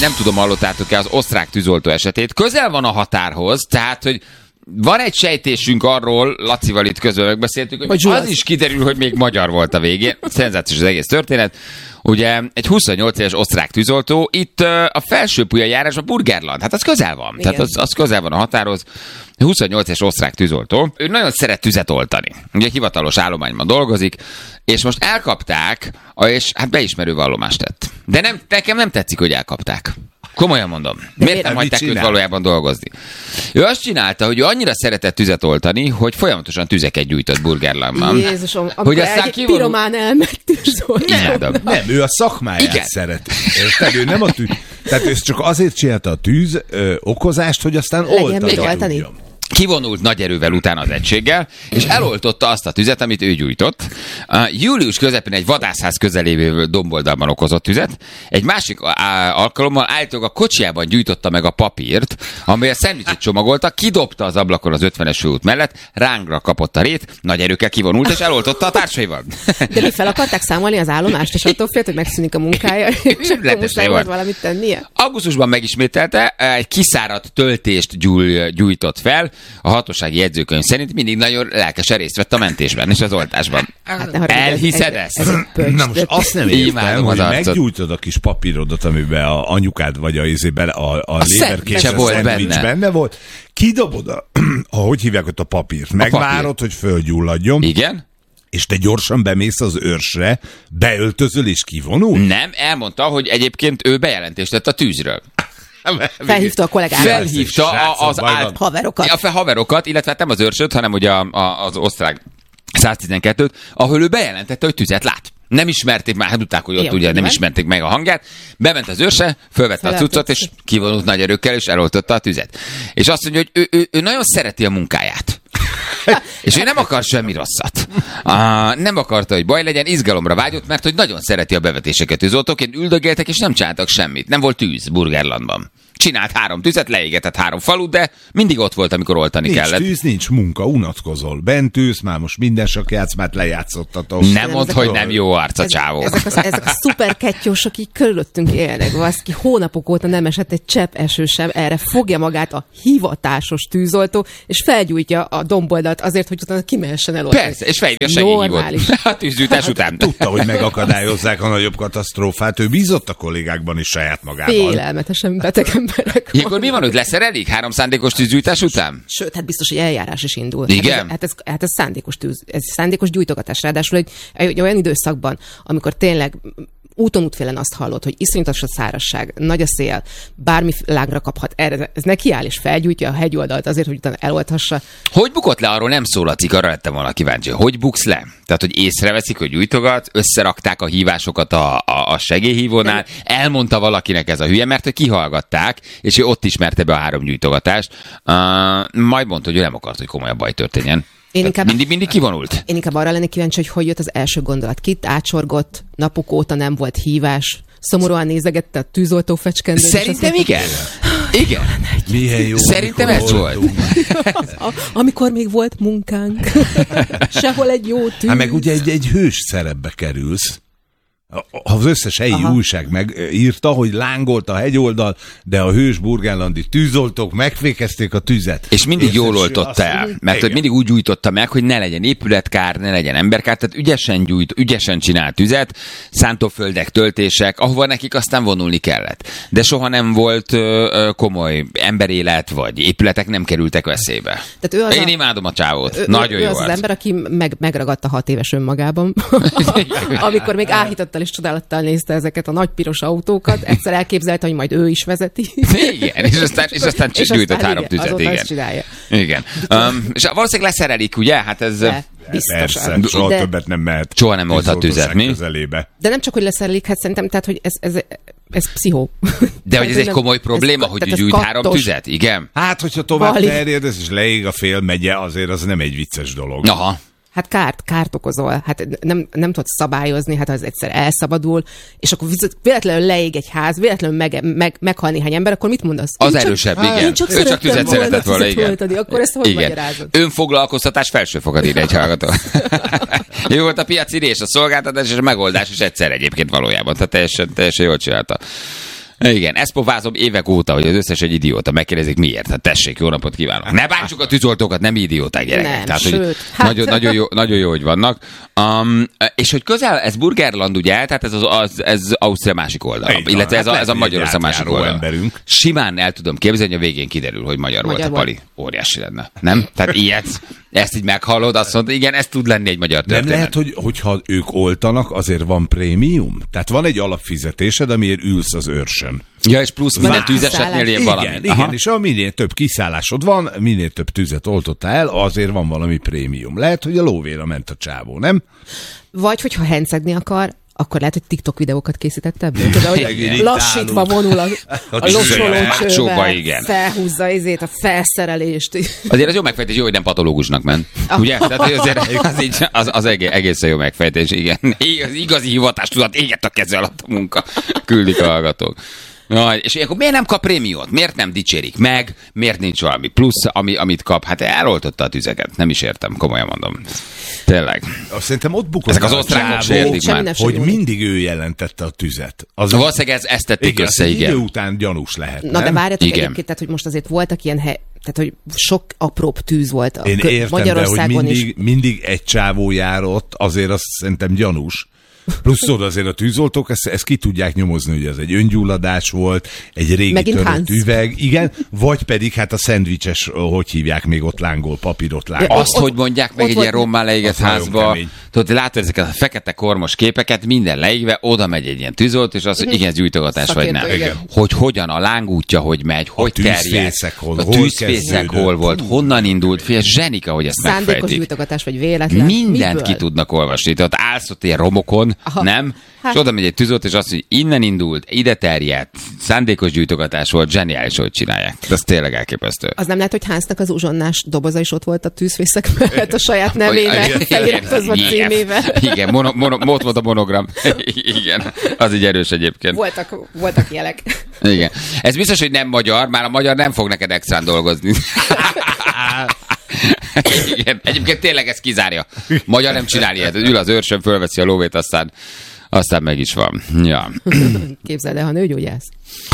nem tudom, hallottátok-e az osztrák tűzoltó esetét. Közel van a határhoz, tehát, hogy van egy sejtésünk arról, Lacival itt közben megbeszéltük, hogy az is kiderül, hogy még magyar volt a végén. Szenzációs az egész történet. Ugye egy 28 éves osztrák tűzoltó, itt a Felső-Pulja járásban Burgerland, hát az közel van. Igen. Tehát az közel van a határhoz. 28 éves osztrák tűzoltó, ő nagyon szeret tüzet oltani. Ugye hivatalos állományban dolgozik, és most elkapták, és hát beismerő vallomást tett. De nekem nem tetszik, hogy elkapták. Komolyan mondom. Miért nem hagyták őt valójában dolgozni? Ő azt csinálta, hogy ő annyira szeretett tüzet oltani, hogy folyamatosan tüzeket gyújtott Burgerlandban. Jézusom, amikor egy piromán elment tűzoltó. Nem, ő a szakmáját szereti. Ő nem a tűz. Tehát ő csak azért csinálta a tűz okozást, hogy aztán oltani. Kivonult nagy erővel utána az egységgel, és eloltotta azt a tüzet, amit ő gyújtott. Július közepén egy vadászház közelévő domboldalban okozott tüzet. Egy másik alkalommal állítólag a kocsijában gyújtotta meg a papírt, amely a szendvicset csomagolta, kidobta az ablakon az 50-es főút mellett, rángra kapott a rét, nagy erőkkel kivonult, és eloltotta a társaival. De mi fel akarták számolni az állomást, és attól félt, hogy megszűnik a munkája, és akkor most volt valamit tennie? Augusztusban megismételte, egy kiszáradt töltést gyújtott fel. A hatósági jegyzőkönyv szerint mindig nagyon lelkesen részt vett a mentésben és az oltásban. Hát, elhiszed ezt? Na most azt nem értem, hogy meggyújtod a kis papírodat, amiben a anyukád vagy a léverkészes szendvics benne volt, kidobod ahogy hívják ott a papírt, megvárod, hogy fölgyulladjon. Igen. És te gyorsan bemész az őrsre, beöltözöl és kivonul? Nem, elmondta, hogy egyébként ő bejelentést tett a tűzről. Felhívta a kollégákat. Felhívta az haverokat. A haverokat, illetve hát nem az őrsöt, hanem ugye az osztrák 112-t, ahol ő bejelentette, hogy tüzet lát. Nem ismerték már, hát tudták, hogy ott ugye nem ismerték meg a hangját. Bement az őrse, fölvette a cuccot, és kivonult nagy erőkkel, és eloltotta a tüzet. És azt mondja, hogy ő nagyon szereti a munkáját. És ő nem akar semmi rosszat. Nem akarta, hogy baj legyen, izgalomra vágyott, mert hogy nagyon szereti a bevetéseket. Tűzoltóként üldögéltek, és nem csináltak semmit. Nem volt tűz Burgerlandban. Csinált 3 tüzet, leégetett 3 falut, de mindig ott volt, amikor oltani kellett. Nincs tűz, nincs munka, unatkozol. Bent ülsz, már most minden sakjátszmát lejátszottatok. Nem mondd, hogy nem jó arc a csávó. Ezek a szuper kettyósok így körülöttünk élnek. Vaszki hónapok óta nem esett egy csepp eső sem, erre fogja magát a hivatásos tűzoltó, és felgyújtja a domboldalt azért, hogy utána kimehessen el. Persze, és felhívja a segélyhívót a tűzgyújtás után. Tudta, hogy megakadályozzák a nagyobb katasztrófát, ő bízott a kollégákban is saját magában. Félelmetesen beteg emberek. Ilyenkor mi van, hogy leszerelik 3 szándékos tűzgyújtás után? Sőt, hát biztos, hogy eljárás is indul. Igen? Hát ez szándékos tűz, ez szándékos gyújtogatás. Ráadásul egy olyan időszakban, amikor tényleg úton útfélen azt hallod, hogy iszonyatos a szárazság, nagy a szél, bármi lángra kaphat, erre ez nekiáll és felgyújtja a hegyoldalt azért, hogy utána elolthassa. Hogy bukott le, arról nem szól a cikk, arra lettem volna kíváncsi. Hogy buksz le? Tehát, hogy észreveszik, hogy gyújtogat, összerakták a hívásokat a segélyhívónál, elmondta valakinek ez a hülye, mert hogy kihallgatták, és ő ott ismerte be a 3 gyújtogatást. Majd mondta, hogy ő nem akart, hogy komolyabb baj történjen. Mindig kivonult. Én inkább arra lennék kíváncsi, hogy jött az első gondolat. Kit átsorgott, napok óta nem volt hívás, szomorúan nézegette a tűzoltó fecskendőt. Szerintem igen. Igen. Milyen jó. Szerintem ez volt. Amikor még volt munkánk. Sehol egy jó tűz. Hát meg ugye egy hős szerepbe kerülsz. Az összes helyi újság megírta, hogy lángolt a hegyoldal, de a hős burgenlandi tűzoltók megfékezték a tüzet. És mindig jól oltotta el, mert hogy mindig úgy gyújtotta meg, hogy ne legyen épületkár, ne legyen emberkár, tehát ügyesen csinált tüzet, szántóföldek, töltések, ahova nekik aztán vonulni kellett. De soha nem volt komoly emberélet, vagy épületek nem kerültek veszélybe. Én imádom a csávót. Nagyon jó az ember, aki megragadta 6 éves önmagában, amikor még áhította és csodálattal nézte ezeket a nagy piros autókat, egyszer elképzelte, hogy majd ő is vezeti. Igen, és aztán gyújtott 3 tüzet. Igen. És valószínűleg leszerelik, ugye? Hát ez... Persze, soha többet nem mehet. Soha nem volt a tüzet, mi? Közelébe. De nem csak, hogy leszerelik, hát szerintem, tehát, hogy ez pszichó. De hogy ez egy komoly probléma, hogy gyújt 3 tüzet, igen? Hát, hogyha tovább terjed, ez is leég a fél megye, azért az nem egy vicces dolog. Aha. Hát kárt okozol, hát nem tudod szabályozni, hát az egyszer elszabadul, és akkor véletlenül leég egy ház, véletlenül meghal néhány ember, akkor mit mondasz? Az erősebb, igen. Ő csak tüzet szeretett volna, igen. Akkor ezt hogy magyarázod? Önfoglalkoztatás felsőfokad ír egy hallgató. Jó volt a piaci és a szolgáltatás és a megoldás is egyszer egyébként valójában, tehát teljesen jól csinálta. Igen, ezt pofázom évek óta, hogy az összes egy idióta. Megkérdezik miért. Hát tessék, jó napot kívánok. Ne bántsuk a tűzoltókat, nem idióták gyerekek. Nem, tehát, sőt. nagyon jó, hogy vannak. És hogy közel, ez Burgerland, ugye? Tehát ez Ausztria másik oldala. Illetve ez a Magyarország másik oldala. Emberünk. Simán el tudom képzelni, hogy a végén kiderül, hogy magyar volt a pali. Óriási lenne. Nem? Tehát ezt így meghallod, azt mondod, igen, ez tud lenni egy magyar történet. Nem lehet, hogyha ők oltanak, azért van prémium? Tehát van egy alapfizetésed, amiért ülsz az őrsön. Ja, és plusz minden tűzesetnél ilyen valami. Igen, és minél több kiszállásod van, minél több tüzet oltottál el, azért van valami prémium. Lehet, hogy a lóvéra ment a csávó, nem? Vagy, hogyha hencegni akar, akkor lehet, hogy TikTok videókat készített ebből. Tudod, hogy lassítva vonul a locsolócsővel, felhúzza a felszerelést. Azért az jó megfejtés, jó, hogy nem patológusnak ment. Ugye? Tehát az egészen jó megfejtés, igen. Igazi hivatástudat égett a keze alatt a munka. Küldik a hallgatók. És akkor miért nem kap prémiót? Miért nem dicsérik meg? Miért nincs valami plusz, amit kap? Hát eloltotta a tüzeket. Nem is értem, komolyan mondom. Tényleg. Szerintem ott bukott. Ezek az osztrákok sértik már. Hogy mindig ő jelentette a tüzet. Valószínűleg ezt tették össze, igen. Idő után gyanús lehet, Na de várjatok egyébként, tehát hogy most azért voltak ilyen tehát hogy sok apróbb tűz volt Én értem, Magyarországon de hogy mindig egy csávó jár ott, azért azt szerintem gyanús. Plusz azért a tűzoltók ezt ki tudják nyomozni, hogy ez egy öngyulladás volt, egy régi törött üveg, igen, vagy pedig hát a szendvicses, hogy hívják még ott lángol, papírot lángol. Azt, hogy mondják meg egy ilyen rommá leégett házba, tudod, látod ezeket a fekete kormos képeket, minden leégve, oda megy egy ilyen tűzolt, és az, hogy igen, ez gyújtogatás vagy nem. Hogy hogyan a lángútja, hogy megy, hogy terjed, a tűzfészek hol volt, honnan indult, fél zsenika, hogy ezt megfejtik. Szándékos gyújtogatás vagy véletlen. Mindent ki tudnak olvasni, tehát állsz ott ilyen romokon, nem? És oda megy egy tűzolt, és azt mondja, hogy innen indult, ide terjedt, szándékos gyújtogatás volt, zseniális, hogy csinálják. Ez tényleg elképesztő. Az nem lehet, hogy Hansnak az uzsonnás doboza is ott volt a tűzfészek mellett a saját nevének feliratozva címével. Igen, ott volt a monogram. Igen, az így erős egyébként. Voltak jelek. Igen. Ez biztos, hogy nem magyar, már a magyar nem fog neked extrán dolgozni. Igen. Egyébként tényleg ez kizárja. Magyar nem csinál ilyet. Ül az őrsön, fölveszi a lóvét, aztán meg is van. Ja. Képzeld el, ha nőgyógyász.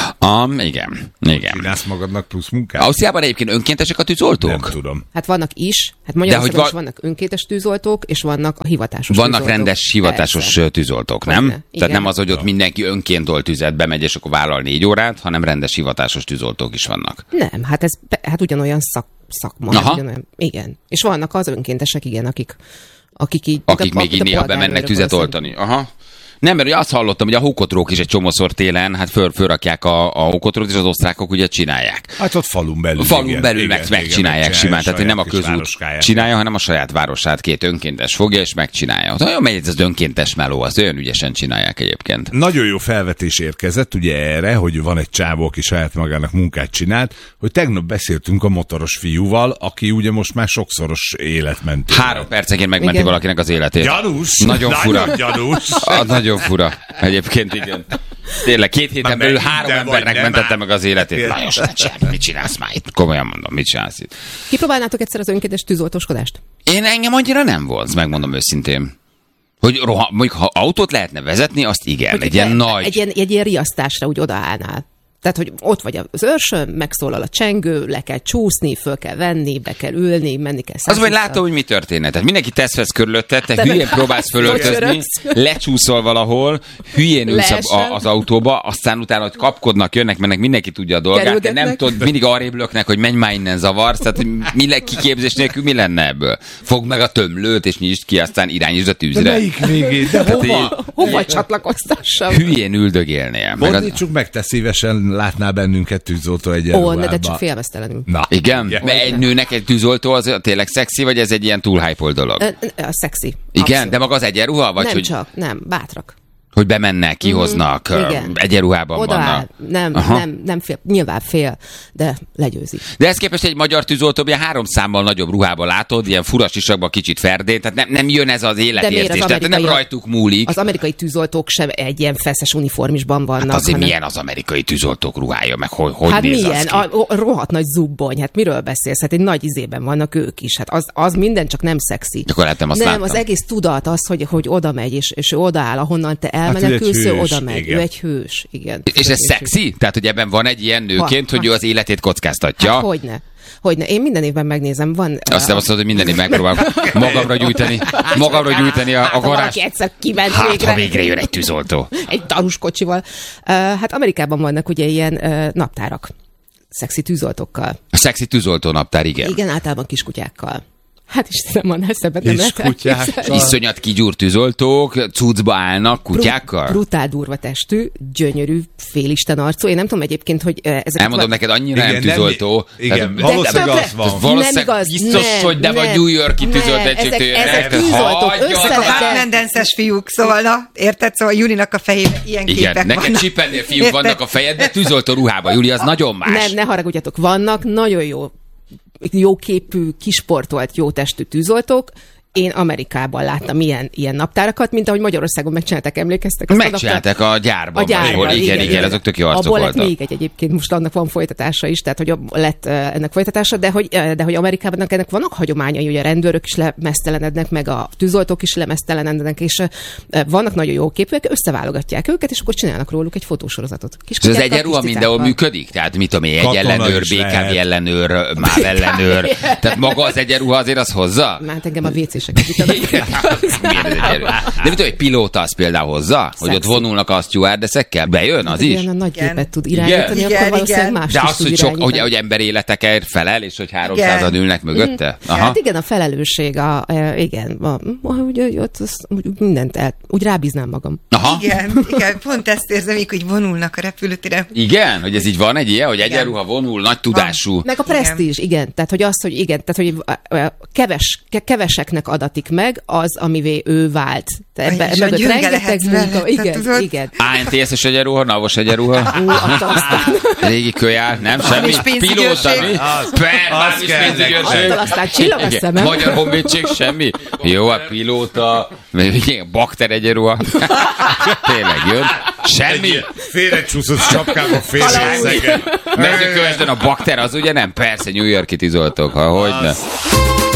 Igen. Csinálsz magadnak plusz munkát? Ausztriában egyébként önkéntesek a tűzoltók? Nem tudom. Hát vannak is. Hát Magyarországon is vannak önkéntes tűzoltók, és vannak a hivatásos vannak tűzoltók. Rendes hivatásos tűzoltók, nem? Igen. Tehát nem az, hogy ott mindenki önként olt tüzet, bemegy, és akkor vállal 4 órát, hanem rendes hivatásos tűzoltók is vannak. Nem, hát ugyanolyan szakma. Ugyanolyan, igen. És vannak az önkéntesek, igen, akik így... Akik még így néha bemennek tüzet oltani. Aha. Nem, mert azt hallottam, hogy a hókotrók is egy csomószor télen, hát fölrakják a hókotrót, és az osztrákok ugye csinálják. Hát ott falun belül. Falun belül megcsinálják simán, tehát nem a közút csinálja, hanem a saját városát 2 önkéntes fogja, és megcsinálja. Nagyon megy ez az önkéntes meló, az olyan ügyesen csinálják egyébként. Nagyon jó felvetés érkezett ugye erre, hogy van egy csávó, aki saját magának munkát csinált, hogy tegnap beszéltünk a motoros fiúval, aki ugye most már sokszoros életmentő. 3 percenként megmenti valakinek az életét. Gyanús! Nagyon fura. Gyanús! Nagyon fura. Egyébként igen. Tényleg 2 héten belül 3 embernek mentette meg az életét. Lajos, mit csinálsz már itt? Komolyan mondom, mit csinálsz itt? Kipróbálnátok egyszer az önkéntes tűzoltóskodást? Engem annyira nem volt, megmondom őszintén. Hogy mondjuk, ha autót lehetne vezetni, azt igen. Hogy egy ilyen nagy... Egy ilyen riasztásra úgy odaállnál. Tehát, hogy ott vagy az őrsön, megszólal a csengő, le kell csúszni, föl kell venni, be kell ülni, menni kell Az vagy látom, hogy mi történne. Tehát mindenki tesz körülötted, te hülyén próbálsz fölöltözni, lecsúszol valahol, hülyén ülsz az autóba, aztán utána, hogy kapkodnak, jönnek, mennek, mindenki tudja a dolgát, de nem tudod, mindig arrébb löknek, hogy menj már innen, zavarsz, tehát hogy kiképzés nélkül mi lenne ebből? Fogd meg a tömlőt, és nyisd ki, aztán irányítsd a tűzre. De melyik végét? De hova csatlakoztassam? Hülyén üldögélnél. Fordítsuk meg, te szívesen látná bennünket tűzoltó egyenruhában. De csak félmeztelenül. Na. Igen? Egy nőnek egy tűzoltó az tényleg szexi, vagy ez egy ilyen túl hype dolog? A szexi. Igen, abszolút. De maga az egyenruha? Vagy nem hogy... csak, nem, bátrak. Hogy bemennek, kihoznak, egyenruhában vannak. Nem fél, nyilván fél, de legyőzi. De ezt képest egy magyar tűzoltó, ilyen 3 számmal nagyobb ruhában látod, ilyen furasisakban kicsit ferdén, tehát nem jön ez az életérzés, tehát nem rajtuk múlik. Az amerikai tűzoltók sem egy ilyen feszes uniformisban vannak. Hát azért milyen az amerikai tűzoltók ruhája, meg hogy hát néz milyen? Az ki? Rohadt nagy zubbony, hát miről beszélsz? Hát egy nagy izében vannak ők is, hát az minden csak nem szexi. Akkor nem, az egész tudat az, hogy oda megy, és odaáll, ahonnan te felmenekülsző oda megy. Ő egy hős, igen. És ez szexi? Tehát, hogy ebben van egy ilyen nőként, hogy ő az életét kockáztatja? Hát hogyne. Én minden évben megnézem. Van... Azt nem azt mondod, hogy minden év megpróbálok magamra gyújtani a garázs. Valaki egyszer kiment végre. Ha végre jön egy tűzoltó. Egy darus kocsival. Hát Amerikában vannak ugye ilyen naptárak. Szexi tűzoltókkal. A szexi tűzoltó naptár, igen. Igen, általában kiskutyákkal. Hát Istenem, annál szebbet nem lehet elképzelni. Iszonyat kigyúrt tűzoltók, cuccba állnak kutyákkal? Brutál durva testű, gyönyörű, félisten arcú. Én nem tudom egyébként, hogy ezek... Elmondom neked, annyira nem tűzoltó. Igen, valószínűleg az van. Valószínűleg biztos, hogy nem a New York-i tűzolt egységtől. Ezek tűzoltók, Mendences fiúk, szóval na, érted? Szóval Julinak a fejében ilyen képek vannak. Igen, neked Csippennél fiúk vannak a fejedben, tűzoltó ruhában. Júli, az nagyon más. Ne haragudjatok, vannak nagyon jó képű, kisportolt, jó testű tűzoltók. Én Amerikában láttam ilyen naptárakat, mint ahogy Magyarországon megcsinálták, emlékeztek? Megcsinálták a gyárban. Igen, azok tök jó arcok voltak. Abból lett még egyébként, most annak van folytatása is, tehát hogy lett ennek folytatása, de hogy Amerikában ennek vannak hagyományai, hogy a rendőrök is lemeztelenednek, meg a tűzoltók is lemeztelenednek, és vannak nagyon jó képűek, összeválogatják őket, és akkor csinálnak róluk egy fotósorozatot. És az egyenruha mindenhol működik? Tehát mit tudom én, egy ellenőr, BKV ellenőr, MÁV ellenőr, tehát maga az egyenruha azért az hozza? Hát engem a WC de mit tudom, egy pilóta az például hozza, hogy ott vonulnak a stewardessekkel? Bejön az is? Ilyen a nagy gépet tud irányítani, akkor valószínűleg más de az, hogy sok, hogy emberéletekért felel, és hogy 300-an ülnek mögötte? Aha. Hát igen, a felelősség, úgy mindent úgy rábíznám magam. Aha. Igen, pont ezt érzem, hogy vonulnak a repülőtéren. Igen, hogy ez így van egy ilyen, hogy egyenruha vonul, nagy tudású. Meg a presztízs, igen. Tehát, hogy az, hogy igen, tehát, hogy keveseknek adatik meg az, amivé ő vált. Ebben rengeteg munka. Igen. ANTS-es egyenruha, NAV-os egyenruha. Régi kölyár, nem? Semmi. Pilóta, mi? Aztán csillag a szemem. Magyar Honvédség, semmi. Jó, a pilóta, bakter egyenruha. Tényleg jön. Semmi. Félrecsúszott sapkába, félrecsúszott. Mezőkövesden a bakter az ugye nem? Persze, New York-i tűzoltók, hogyne.